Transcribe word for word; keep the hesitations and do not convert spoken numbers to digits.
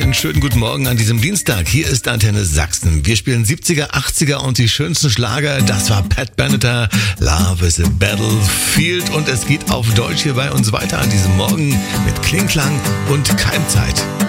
Einen schönen guten Morgen an diesem Dienstag. Hier ist Antenne Sachsen. Wir spielen siebziger, achtziger und die schönsten Schlager. Das war Pat Benatar, Love is a Battlefield. Und es geht auf Deutsch hier bei uns weiter an diesem Morgen mit Klingklang und Keimzeit.